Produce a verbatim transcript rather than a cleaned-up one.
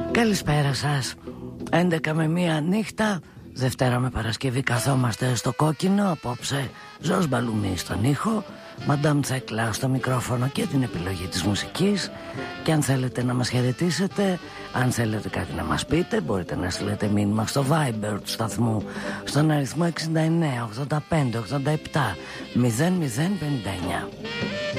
Καλησπέρα σας. έντεκα με μία νύχτα, Δευτέρα με Παρασκευή, καθόμαστε στο κόκκινο. Απόψε Ζος Μπαλουμί στον ήχο, Μαντάμ Τσέκλα στο μικρόφωνο και την επιλογή της μουσικής. Και αν θέλετε να μας χαιρετήσετε, αν θέλετε κάτι να μας πείτε, μπορείτε να στείλετε μήνυμα στο Viber του σταθμού στον αριθμό εξήντα εννέα ογδόντα πέντε ογδόντα επτά μηδέν μηδέν πενήντα εννέα.